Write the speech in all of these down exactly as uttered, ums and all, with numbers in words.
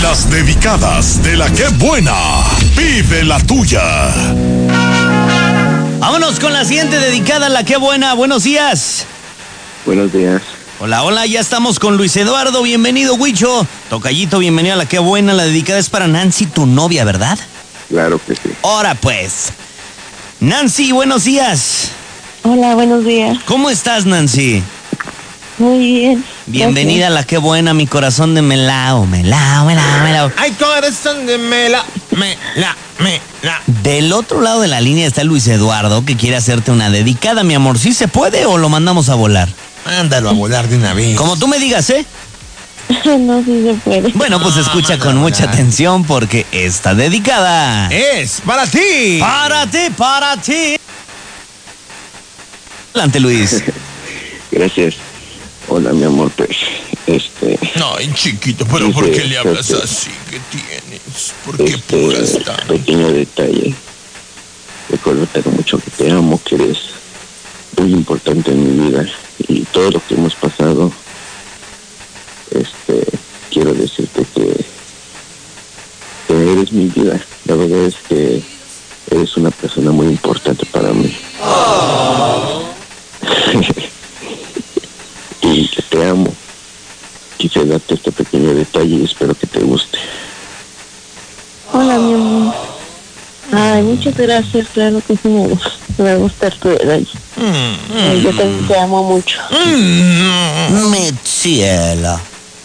Las dedicadas de la que buena. Vive la tuya. Vámonos con la siguiente dedicada, la que buena. Buenos días. Buenos días. Hola, hola, ya estamos con Luis Eduardo. Bienvenido, Huicho. Tocayito, bienvenido a la que buena. La dedicada es para Nancy, tu novia, ¿verdad? Claro que sí. Ahora pues. Nancy, buenos días. Hola, buenos días. ¿Cómo estás, Nancy? Muy bien. Bienvenida Gracias. a la que buena, mi corazón de melao, melao, melao, melao. Ay, corazón de mela, mela, mela. Del otro lado de la línea está Luis Eduardo, que quiere hacerte una dedicada, mi amor. ¿Sí se puede o lo mandamos a volar? Mándalo a volar de una vez. Como tú me digas, ¿eh? No, sí se puede. Bueno, pues Ah, escucha mándalo con a mucha volar. atención porque está dedicada. Es para ti. Para ti, para ti. Adelante, Luis. Gracias. Hola, mi amor, pues, este... Ay, chiquito, pero ¿por qué le hablas así? ¿Qué tienes? ¿Por qué puras Este tanto? pequeño detalle. Recordarte lo mucho que te amo, que eres muy importante en mi vida. Y todo lo que hemos pasado, este, quiero decirte que, que eres mi vida. La verdad es que eres una persona muy importante para mí. Y que te amo. Quise darte este pequeño detalle y espero que te guste. Hola, mi amor. Ay, muchas gracias. Claro que sí me gusta. Me gusta tu detalle. Ay, yo también te amo mucho. Mi cielo.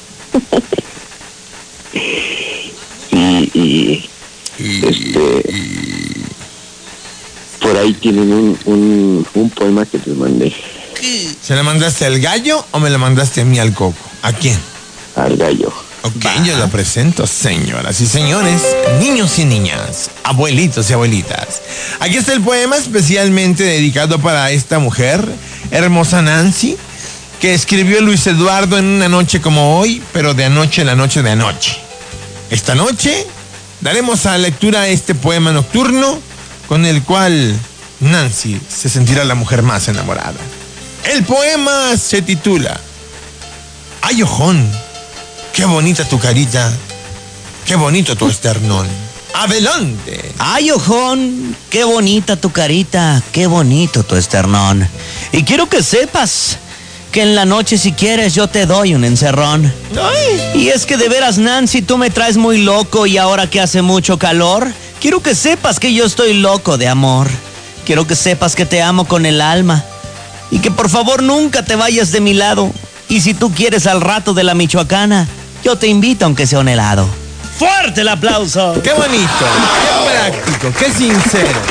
Y, y este por ahí tienen un, un, un poema que les mandé ¿Se le mandaste al gallo o me lo mandaste a mí al coco? ¿A quién? al gallo. Ok, yo lo presento, señoras y señores, niños y niñas, abuelitos y abuelitas. Aquí está el poema especialmente dedicado para esta mujer, hermosa Nancy, que escribió Luis Eduardo en una noche como hoy, pero de anoche en la noche de anoche. Esta noche daremos a lectura este poema nocturno con el cual Nancy se sentirá la mujer más enamorada. El poema se titula Ay, ojón, qué bonita tu carita, qué bonito tu esternón. ¡Adelante! Ay, ojón, qué bonita tu carita, qué bonito tu esternón. Y quiero que sepas que en la noche, si quieres, yo te doy un encerrón. ¡Ay! Y es que de veras, Nancy, tú me traes muy loco y ahora que hace mucho calor, quiero que sepas que yo estoy loco de amor. Quiero que sepas que te amo con el alma y que por favor nunca te vayas de mi lado. Y si tú quieres al rato de la Michoacana, yo te invito aunque sea un helado. ¡Fuerte el aplauso! ¡Qué bonito! ¡Qué práctico! ¡Qué sincero!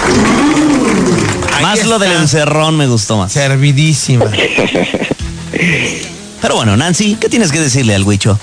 Ahí Más lo está. del encerrón me gustó más. Servidísima. Pero bueno, Nancy, ¿qué tienes que decirle al Huicho?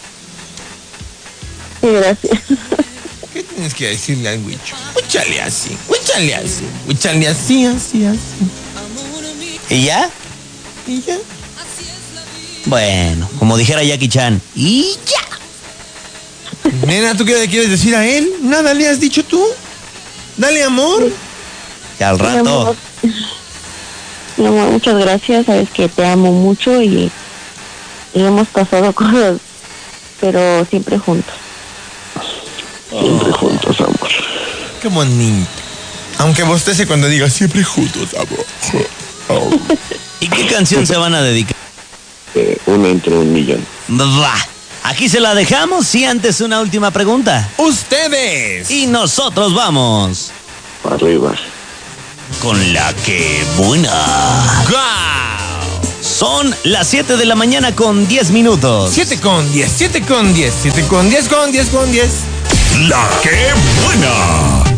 Sí, gracias. ¿Qué tienes que decirle al huicho? Huíchale así, huíchale así, huíchale así, así, así. ¿Y ya? Y ya. Bueno, como dijera Jackie Chan. ¡Y ya! Nena, ¿tú qué le quieres decir a él? Nada le has dicho tú. Dale amor. Que al Mi rato. amor, mi amor, muchas gracias. Sabes que te amo mucho y, y hemos pasado cosas, pero siempre juntos. Siempre juntos, amor. Qué bonito. Aunque bostece cuando diga siempre juntos, amor. Oh. ¿Y qué canción se van a dedicar? Eh, uno entre un millón. Va. Aquí se la dejamos y antes una última pregunta. Ustedes. Y nosotros vamos Para arriba. con la que buena. ¡Guau! Son las siete de la mañana con diez minutos. siete con diez, siete con diez, siete con diez, con diez, con diez. La que buena.